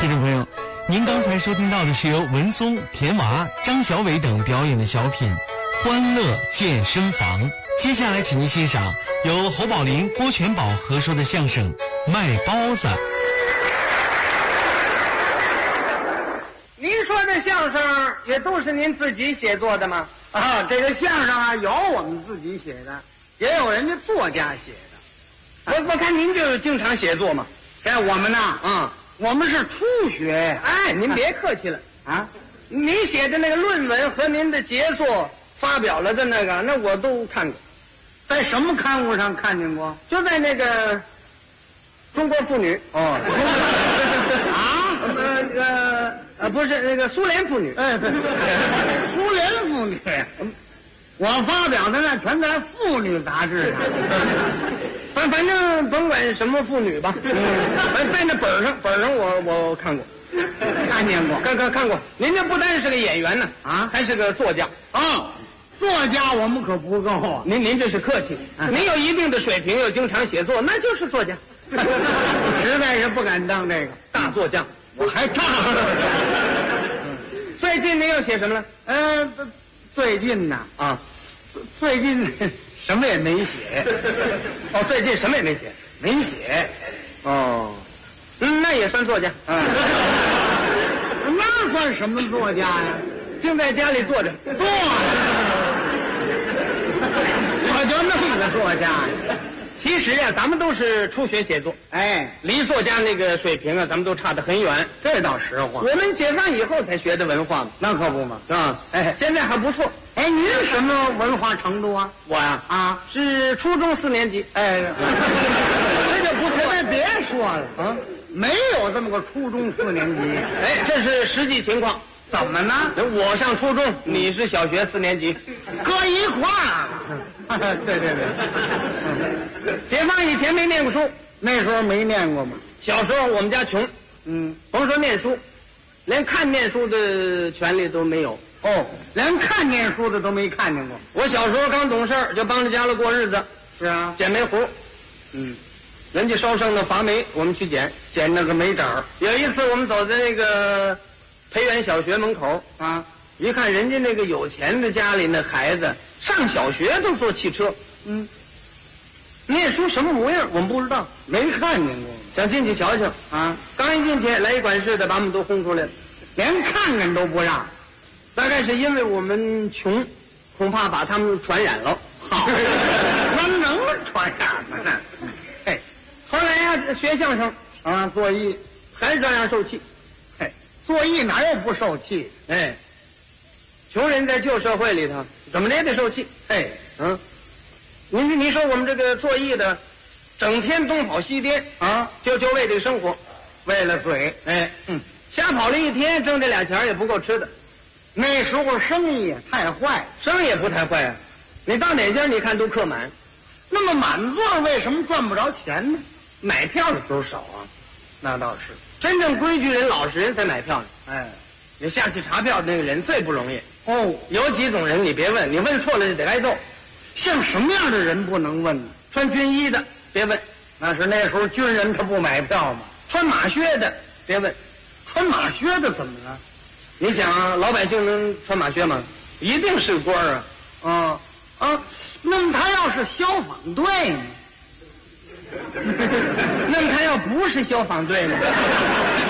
听众朋友，您刚才收听到的是由文松、田娃、张小伟等表演的小品《欢乐健身房》。接下来请您欣赏由侯宝林、郭全宝合说的相声《卖包子》。 您说的相声也都是您自己写作的吗？ 啊，这个相声啊，有我们自己写的，也有人家作家写的。 我看您就是经常写作嘛。 这我们呐，我们是初学呀。 哎，您别客气了啊！ 您写的那个论文和您的杰作发表了的那个，那我都看过。 在什么刊物上看见过？ 就在那个《中国妇女》 哦， 不是那个苏联妇女。 哎，对，苏联妇女。我发表的那全在《妇女》杂志上。 反正甭管什么妇女吧，在那本上我看过， 看见过， 看过。您这不单是个演员呢，还是个作家啊。作家我们可不够啊。 您这是客气，您有一定的水平，又经常写作，那就是作家。 实在是不敢当这个大作家， 我还差。 最近您又写什么了？ 最近呢最近什么也没写。 哦，最近什么也没写， 没写。哦， 那也算作家。 那算什么作家呀？ 净在家里坐着。 坐。我就弄个作家呀。 其实呀，咱们都是初学写作，离作家那个水平啊，咱们都差得很远。 这倒实话。 我们解放以后才学的文化嘛， 那可不嘛， 是吧？现在还不错。 您什么文化程度啊？ 我呀，是初中4年级。 这就不错。现在别说了没有这么个初中4年级。 这是实际情况。 怎么呢？ 我上初中，你是小学4年级， 搁一块儿。对。 解放以前没念过书， 那时候没念过吗？ 小时候我们家穷，甭说念书，连看念书的权利都没有。 连看念书的都没看见过。 我小时候刚懂事就帮着家里过日子。 是啊， 捡煤糊。人家烧剩的伐煤，我们去捡那个煤渣儿。 有一次我们走在那个培元小学门口一看人家那个有钱的家里那孩子上小学都坐汽车。念书什么模样我们不知道， 没看见过， 想进去瞧瞧刚一进去，来一管事的把我们都轰出来了， 连看看都不让。 大概是因为我们穷，恐怕把他们传染了。 好，那能传染吗？ 后来呀，学相声作艺还是照样受气。 作艺哪有不受气？ 穷人在旧社会里头怎么着也得受气。你说我们这个作艺的，整天东跑西颠就为这个生活， 为了嘴。 瞎跑了一天，挣这俩钱也不够吃的。 那时候生意也太坏， 生意也不太坏啊。你到哪家你看都客满， 那么满座为什么赚不着钱呢？ 买票的时候少啊。 那倒是， 真正规矩人、老实人才买票呢。你下去查票的那个人最不容易。有几种人你别问，你问错了就得挨揍。 像什么样的人不能问呢？ 穿军衣的别问， 那是那时候军人他不买票吗？ 穿马靴的别问， 穿马靴的怎么了？ 你想老百姓能穿马靴吗？一定是官儿那么他要是消防队呢？ 那么他要不是消防队呢？